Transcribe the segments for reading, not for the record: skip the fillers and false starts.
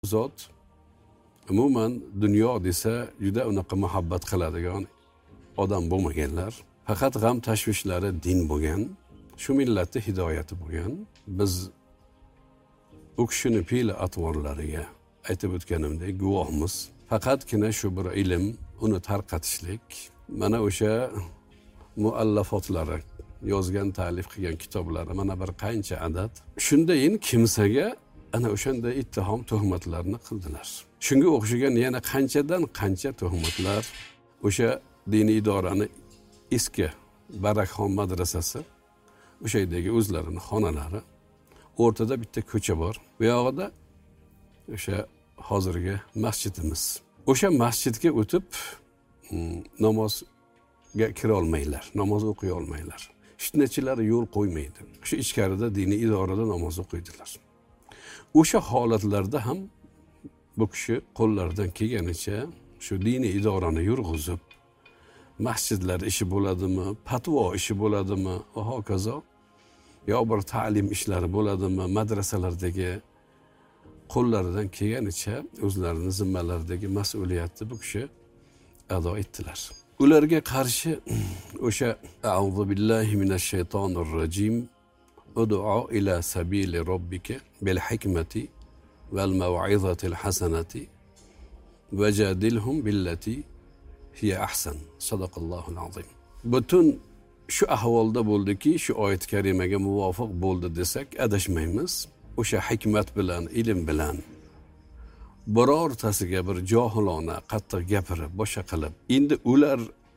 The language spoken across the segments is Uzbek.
zot umuman dunyo desa juda unaqa muhabbat qiladigan odam bo'lmaganlar. Faqat g'am tashvishlari din bo'lgan, shu millatni hidoyati bo'lgan. Biz u kishini fe'l atvorlariga aytib o'tganimdek guvohmiz. Faqatgina shu bir ilm, uni tarqatishlik, mana o'sha muallafotlari, yozgan, ta'lif qilgan kitoblari mana bir qancha adad. Shundayin kimsaga ana o'shanday ittihom tuhmatlarni qildilar. Shunga o'xshagan yana qanchadan qancha tuhmatlar. O'sha diniy idorani eski Barakxon madrasasi, o'sha yerdagi o'zlarini xonalari, o'rtada bitta ko'cha bor. Bu yog'ida o'sha hozirgi masjidimiz. O'sha masjidga o'tib namozga kira olmaylar, namoz o'qiy olmaylar. Fitnachilar yo'l qo'ymaydi. Shu ichkarida diniy idorada namoz o'qiydilar. O'sha holatlarda ham bu kishi qo'llaridan kelganicha shu diniy idorani yurg'izib, masjidlar ishi bo'ladimi, fatvo ishi bo'ladimi va hokazo, yo bir ta'lim ishlari bo'ladimi, madrasalardagi qo'llaridan kelganicha o'zlarining zimmalaridagi mas'uliyatni bu kishi ado etdilar. Ularga qarshi o'sha a'udhu billahi minash shaytonir rojim ud'u ila sabili robbika bil hikmati val mav'izatil hasanati vajadilhum billati hiya ahsan. Sadaqallohul azim. Butun shu ahvolda bo'ldiki, shu oyat karimaga muvofiq bo'ldi desak adashmaymiz. O'sha hikmat bilan, ilm bilan birortasiga bir johilona qattiq gapirib, boshqa qilib, endi ular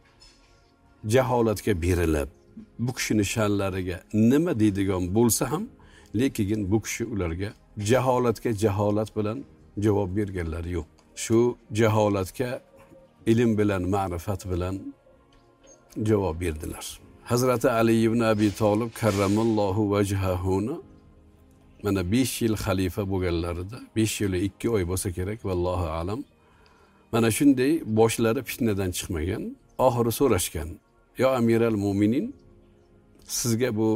jaholatga berilib, bu kishini sha'nlariga nima deydigan bo'lsa ham, lekin bu kishi ularga jaholatga jaholat bilan javob berganlari yo'q. Shu jaholatga ilm bilan, ma'rifat bilan javob berdilar. Hazrati Ali ibn Abi Talib karramallohu vajhahuni mana 5 yil xalifa bo'lganlarida, 5 yil 2 oy bo'lsa kerak, vallohu alam. Mana shunday boshlari fitnadan chiqmagan, oxiri so'rashgan: "Yo Amiral Mu'minin, sizga bu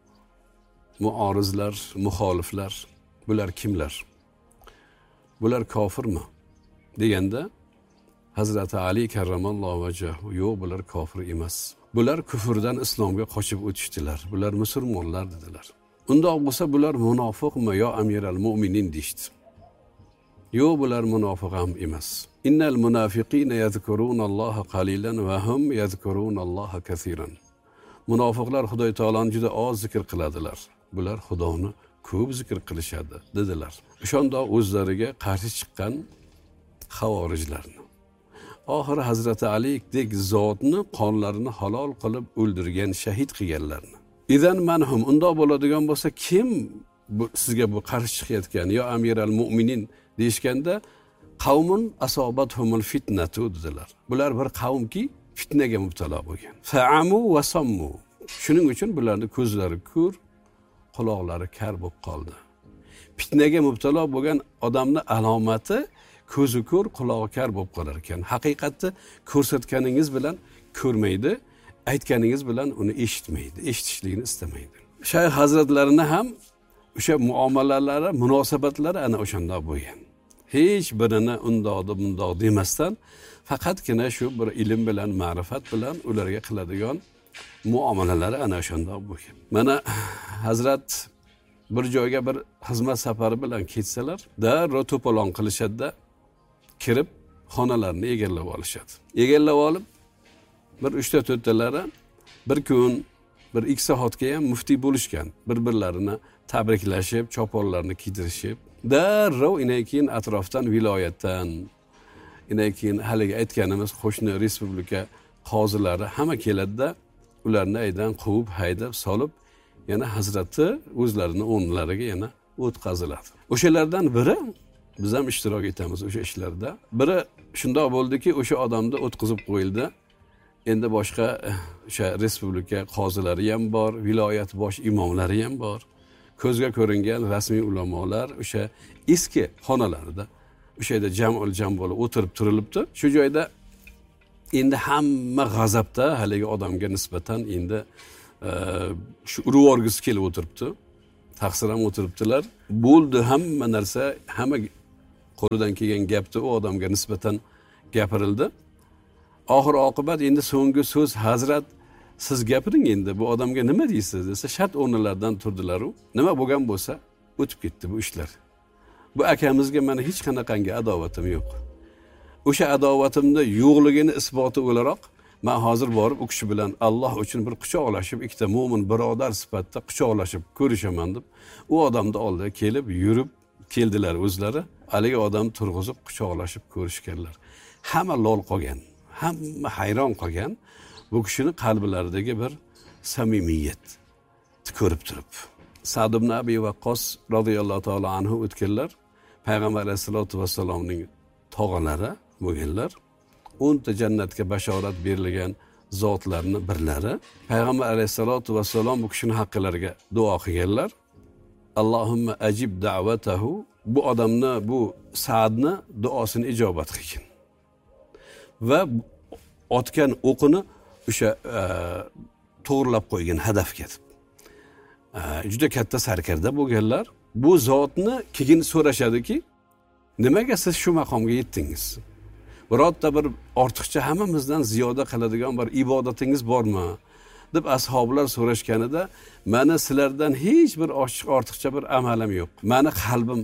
muorizlar, muxoliflar, bular kimlar? Bular kofirmi?" deganda Hazrati Ali karramallohu vajhahu: "Yo'q, bular kofir emas. Bular kufrdan islomga qochib o'tishdilar. Bular musulmonlar" dedilar. Undoq bo'lsa bular munofiqmi yo Amiral Mu'minin deydi. Yo'q, bular munofiq ham emas. Innal munafiqina yazkurunalloha qalilan va hum yazkurunalloha kaseeran. Munofiqlar Xudoy taoloni juda oz zikr qiladilar. Bular Xudoni ko'p zikr qilishadi dedilar. O'shanda o'zlariga qarshi chiqqan xavorijlarni, oxiri Hazrati Alidek zotni qonlarini halol qilib o'ldirgan, shahid qilganlarni. Idan manhum, undoq bo'ladigan bo'lsa kim sizga bu qarshi chiqayotgan yo Amiral Mu'minin deyishganda, qavmun asobathumul fitnatu dedilar. Bular bir qavmki fitnaga mubtalo bo'lgan. Fa'amu va sammu. Shuning uchun bularning ko'zlari ko'r, quloqlari kar bo'lib qoldi. Fitnaga mubtalo bo'lgan odamning alomati ko'zi ko'r, qulog'i kar bo'lib qolar ekan. Haqiqatni ko'rsatganingiz bilan ko'rmaydi, aytganingiz bilan uni eshitmaydi, eshitishligini istamaydi. Shayx hazratlarini ham o'sha muomalalari, munosabatlari ana o'shanda bo'lgan. Hech birini undoqda bundoq demasdan, faqatgina shu bir ilm bilan, ma'rifat bilan ularga qiladigan muomalalari ana o'shanda bo'lgan. Mana Hazrat bir joyga bir xizmat safari bilan ketsalar, darrov to'polon qilishadi-da, kirib xonalarni egallab olishadi. Egallab olib bir 3-4talari bir kun, bir 2 soatga ham muftiy bo'lishgan. Bir-birlarini tabriklashib, choponlarni kiydirishib, darrov keyin atrofdan, viloyatdan, keyin haliga aytganimiz qo'shni respublika qozilari hamma keladi-da, ularni aydan quvib, haydab, solib, yana hazrati o'zlarining o'rnlariga yana o'tkaziladi. O'shalardan biri, biz ham ishtirok etamiz o'sha ishlarda. Biri shundoq bo'ldiki, o'sha odamni o'tkazib qo'yildi. Endi boshqa o'sha respublika qozilari ham bor, viloyat bosh imomlari ham bor. Ko'zga ko'ringan rasmiy ulamolar o'sha eski xonalarida o'sha yerda jam'ul jam bo'lib o'tirib turilibdi. Shu joyda endi hamma g'azabda haligi odamga nisbatan endi shu urib o'rgisi kelib o'tiribdi. Taqsir ham o'tiribdilar. Bo'ldi, hamma narsa, hamma qo'lidan kelgan gapni u odamga nisbatan gapirildi. Oxir oqibat endi so'nggi so'z Hazrat siz gapiring endi bu odamga nima deysiz desa shart o'rnlaridan turdilar u. Nima bo'lgan bo'lsa o'tib ketdi bu ishlar. Bu akamizga mana hech qanaqangi adovatim yo'q. O'sha adovatimda yo'qligini isboti o'laroq men hozir borib u kishi bilan Alloh uchun bir quchoqlashib, ikkita mo'min birodar sifatida quchoqlashib ko'rishaman deb u odamni oldiga kelib, yurib keldilar o'zlari. Haligi odam turg'izib quchoqlashib ko'rishganlar. Hamma lol qolgan, hamma hayron qolgan bu kishining qalblaridagi bir samimiyat ko'rib turib. Sa'd ibn Abi Waqqos radhiyallohu ta'ala anhu o'tganlar, Payg'ambar alayhisolatu vassalomning tog'alari bo'lganlar. 10 ta jannatga bashorat berilgan zotlarni birlari. Payg'ambar alayhisolatu vassalom bu kishining haqqilariga duo qilganlar. Allohumma ajib da'vatahu, bu odamni, bu Sa'dni duosini ijobat qilgin. Va otgan o'qini o'sha to'g'rilab qo'ygan hadafga. Juda katta sarkarda bo'lganlar. Bu zotni keyin so'rashadiki, nimaga siz shu maqomga yetdingiz? Birorta bir ortiqcha hammamizdan ziyoda qiladigan bir ibodatingiz bormi? deb ashoblar so'rashganida, meni sizlardan hech bir ortiqcha bir amalim yo'q. Meni qalbim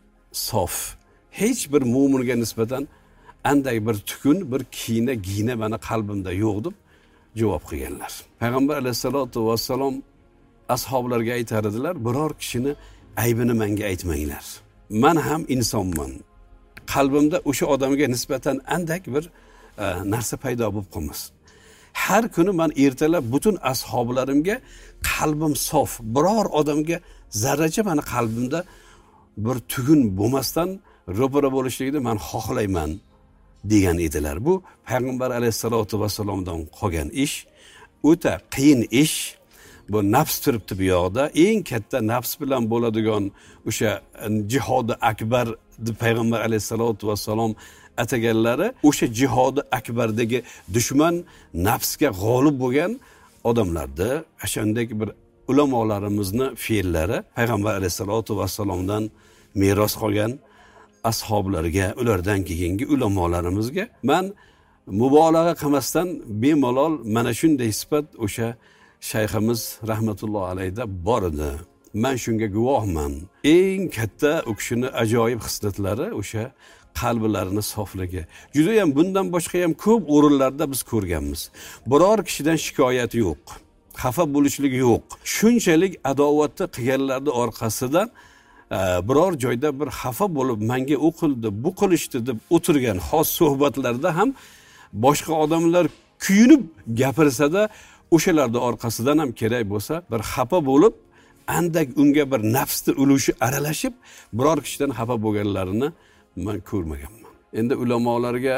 sof. Hech bir mo'minga nisbatan anday bir tukun, bir giyna meni qalbimda yo'q deb javob qilganlar. Payg'ambar alayhisolatu vassalom ashoblarga aytar edilar, biror kishini aybini menga aytmanglar. Men ham insonman. Qalbimda o'sha odamga nisbatan andak bir narsa paydo bo'lib qolmasin. Har kuni men ertalab butun ashoblarimga qalbim sof, biror odamga zarracha meni qalbimda bir tugun bo'lmasdan ro'para bo'lishligini men xohlayman degan edilar. Bu Payg'ambar alayhisolatu vassalomdan qolgan ish, o'ta qiyin ish. Bu nafs turibdi bu yoqda. Eng katta nafs bilan bo'ladigan o'sha jihodi akbar deb Payg'ambar alayhisolatu vassalom ataganlari, o'sha jihodi akbardagi dushman nafsga g'olib bo'lgan odamlardi. O'shandek bir ulamolarimizni fe'llari Payg'ambar alayhisolatu vassalomdan meros qolgan ashoblarga, ulardan keyingi ulamolarimizga men mubolag'a qilmasdan bemalol mana shunday sifat o'sha shayximiz rahmatullohi alayda bor edi. Men shunga guvohman. Eng katta u kishining ajoyib xislatlari o'sha qalblarini sofligi. Juda ham bundan boshqa ham ko'p o'rinlarda biz ko'rganmiz. Biror kishidan shikoyat yo'q. Xafa bo'lishlik yo'q. Shunchalik adovatni qilganlarning orqasidan biror joyda bir xafa bo'lib, menga o'qildi, bu qilishdi deb o'tirgan xos suhbatlarda ham boshqa odamlar kuyunib gapirsa-da, o'shalarning orqasidan ham kerak bo'lsa, bir xafa bo'lib, andak unga bir nafsni ulushi aralashib, biror kishidan xafa bo'lganlarini men ko'rmaganman. Endi ulamolarga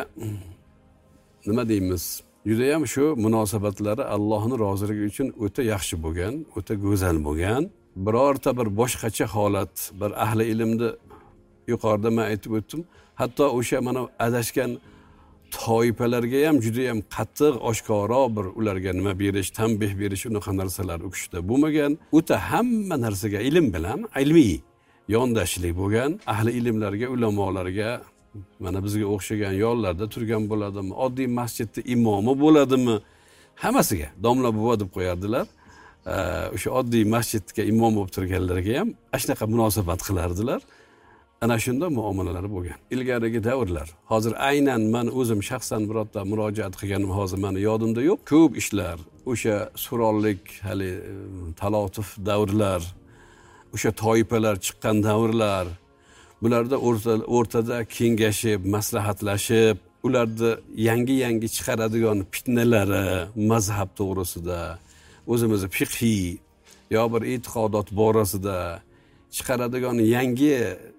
nima deymiz? Juda ham shu munosabatlari Allohning roziligi uchun o'ta yaxshi bo'lgan, o'ta go'zal bo'lgan. Birorta bir boshqacha holat, bir ahli ilmni yuqorida men aytib o'tdim. Hatto o'sha mana adashgan toifalarga ham juda ham qattiq, oshkora bir ularga nima berish, tanbeh berish, unaqa narsalar u kishida bo'lmagan. O'ta hamma narsaga ilm bilan, ilmiy yondashlik bo'lgan. Ahli ilmlarga, ulamolarga, mana bizga o'xshagan yo'llarda turgan bo'ladimi, oddiy masjidda imomi bo'ladimi, hammasiga domla buva deb qo'yardilar. O'sha oddiy masjidga imom bo'lib turganlarga ham shunaqa munosabat qilardilar. Ana shunda muomalalari bo'lgan. Ilgarigi davrlar. Hozir aynan men o'zim shaxsan birorta murojaat qilganim hozir meni yodimda yo'q. Ko'p ishlar, o'sha surollik, hali talotuf davrlar, o'sha toifalar chiqqan davrlar, bularda o'rtada kengashib, maslahatlashib, ularda yangi chiqaradigan fitnalari mazhab to'g'risida, o'zimizni fiqhiy yo bir e'tiqodot borasida chiqaradigan yangi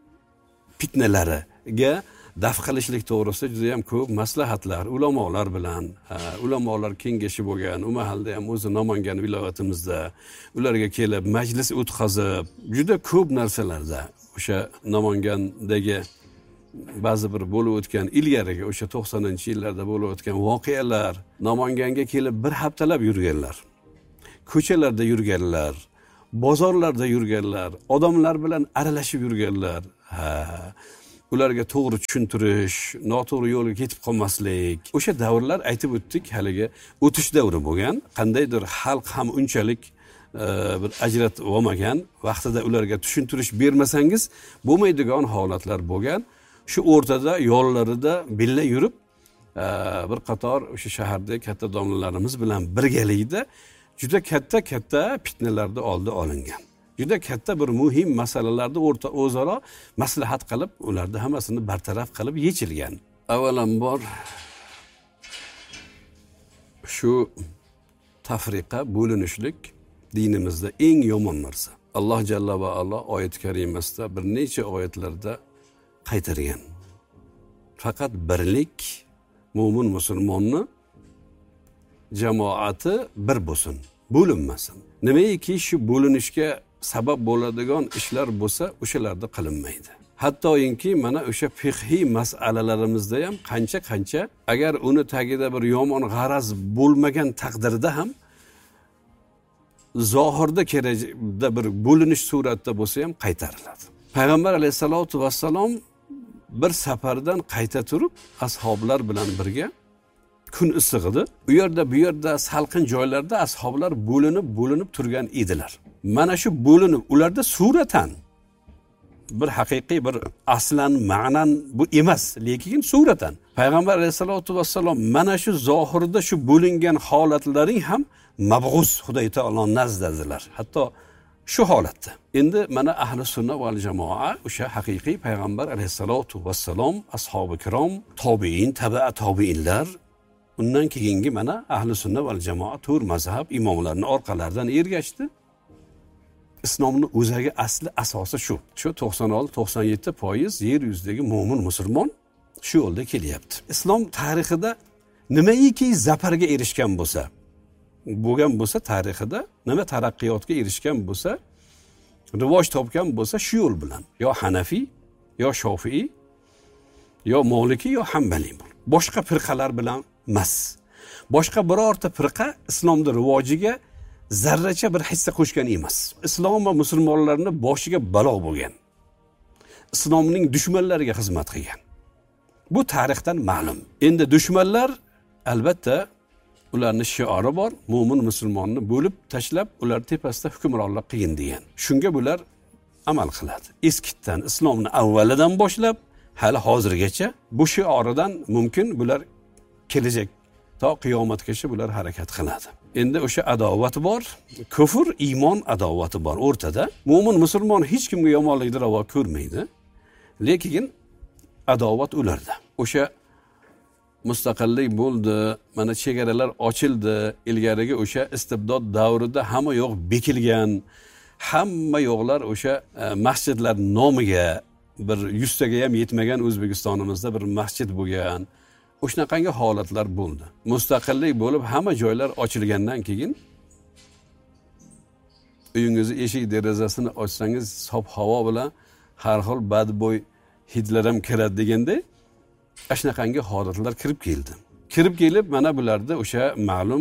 fitnalariga daf qilishlik to'g'risida juda ham ko'p maslahatlar ulamolar bilan, ulamolar kengashi bo'lgan. U mahalda ham o'zi Namangan viloyatimizda ularga kelib majlis o'tkazib, juda ko'p narsalarda o'sha Namangandagi ba'zi bir bo'lib o'tgan ilgarigi o'sha 90-yillarda bo'lib o'tgan voqealar, Namanganga kelib bir haftalab yurganlar. Ko'chalarda yurganlar, bozorlarda yurganlar, odamlar bilan aralashib yurganlar. ularga to'g'ri tushuntirish, noto'g'ri yo'lga ketib qolmaslik. O'sha davrlar aytib o'tdik, haligi o'tish davri bo'lgan. Qandaydir xalq ham unchalik bir ajratib olmagan, vaqtida ularga tushuntirish bermasangiz bo'lmaydigan holatlar bo'lgan. Shu o'rtada yo'llarida billa yurib, bir qator o'sha shahardagi katta domlalarimiz bilan birgalikda juda katta fitnalarda oldi olingan. Juda katta bir muhim masalalarda o'zaro maslahat qilib, ularni hammasini bartaraf qilib yechilgan. Avvalambor shu tafriqa, bo'linishlik dinimizda eng yomon narsa. Alloh jalla va ala oyat-i karimasida bir necha oyatlarda qaytargan. Faqat birlik, mo'min musulmonni jamoati bir bo'lsin, bo'linmasin. Nimaiki shu bo'linishga sabab bo'ladigan ishlar bo'lsa, o'shalarda qilinmaydi. Hattoki mana o'sha fiqhiy masalalarimizda ham qancha agar uni tagida bir yomon g'araz bo'lmagan taqdirda ham zohirda kerakda bir bo'linish suratda bo'lsa ham qaytariladi. Payg'ambar alayhisolatu vassalom bir safardan qayta turib ashoblar bilan birga kun issiq edi. Bu yerda salqin joylarda ashoblar bo'linib turgan edilar. Mana shu bo'linib ularda suratan bir haqiqiy bir aslan ma'nan bu emas, lekin suratan Payg'ambar alayhisolatu vassalom mana shu zohirda shu bo'lingan holatlaring ham mabg'uz Xudo taolo nazdadilar. Hatto shu holatda. Endi mana ahli sunna val jamoa o'sha haqiqiy Payg'ambar alayhisolatu vassalom, ashabi kirom, tobiin, tabi'a tobiinlar, undan keyingi mana ahli sunna val jamoa tur mazhab imomlarining orqalaridan ergashdi. Islomning o'zagi asli asosi shu. Shu 96-97% yer yuzidagi mo'min musulmon shu yo'lda kelyapti. Islom tarixida nimaiki zafarga erishgan bo'lsa tarixida nima taraqqiyotga erishgan bo'lsa, rivoj topgan bo'lsa shu yo'l bilan. Yo Hanafi, yo Shofiy, yo Maliki, yo Hanbali. Boshqa firqalar bilan emas. Boshqa birorta firqa islomning rivojiga zarracha bir hissa qo'shgan emas. Islom va musulmonlarning boshiga balo bo'lgan. Islomning dushmanlariga xizmat qilgan. Bu tarixdan ma'lum. Endi dushmanlar albatta ularning shiori bor, mo'min musulmonni bo'lib tashlab, ular tepasida hukmronlik qilgin degan. Shunga bular amal qiladi. Eskitdan islomni avvalidan boshlab hali hozirgacha bu shioridan mumkin bular kelajak to qiyomatgacha bular harakat qiladi. Endi o'sha adovat bor, kufr, iymon adovati bor o'rtada. Mo'min musulmon hech kimga yomonlikni ravo ko'rmaydi, lekin adovat ularda. O'sha mustaqillik bo'ldi, mana chegaralar ochildi, ilgarigi o'sha istibdod davrida hamma yo'q bekilgan, hamma yo'qlar o'sha masjidlar nomiga bir 100 taga ham yetmagan O'zbekistonimizda bir masjid bo'lgan. O'shanaqangi holatlar bo'ldi. Mustaqillik bo'lib hamma joylar ochilgandan keyin uyingizni eshik derazasini ochsangiz sof havo bilan har xil badbo'y hidlar ham kiradi deganday shunaqangi holatlar kirib keldi. Kirib kelib mana bularda o'sha ma'lum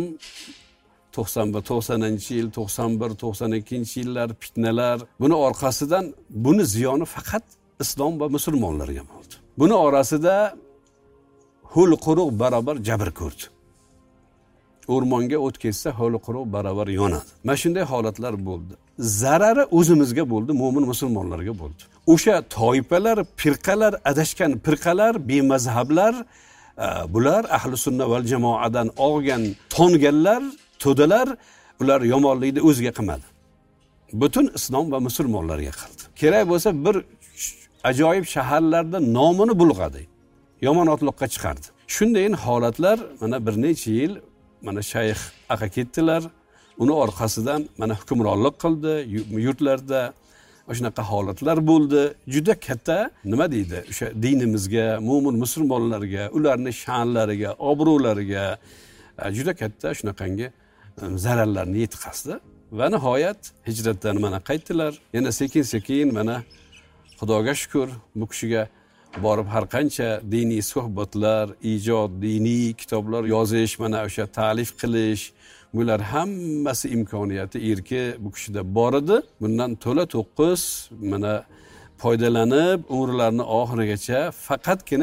90-yil, 91-92-yillar fitnalar, buni orqasidan buni ziyoni faqat islom va musulmonlarga bo'ldi. Buni orasida ho'l quruq barobar jabr ko'rdi. O'rmonga o't ketsa ho'l quruq barobar yonadi. Mana shunday holatlar bo'ldi. Zarari o'zimizga bo'ldi, mo'min musulmonlarga bo'ldi. O'sha toifalar, firqalar, adashgan firqalar, bemazhablar, bular ahli sunna val jamoadan olgan tonganlar, to'dalar, ular yomonlikni o'ziga qilmadi. Butun islom va musulmonlarga qildi. Kerak bo'lsa bir ajoyib shaharlarda nomini bulg'adi. Yomon otliqqa chiqardi. Shunday holatlar mana bir necha yil mana shayx aqa ketdilar. Uni orqasidan mana hukmronlik qildi yurtlarda. Shunaqa holatlar bo'ldi. Juda katta nima deydi? O'sha dinimizga, mo'min musulmonlarga, ularning sha'nlariga, obro'lariga juda katta shunaqangi zararlarni yetkazdi. Va nihoyat hijratdan mana qaytdilar. Yana sekin-sekin mana Xudoga shukr bu kishiga borib har qancha diniy suhbatlar, ijod, diniy kitoblar yozish, mana o'sha ta'lif qilish, bular hammasi imkoniyati erki bu kishida bor edi. Bundan to'la to'qqiz mana foydalanib umrlarini oxirigacha faqatgina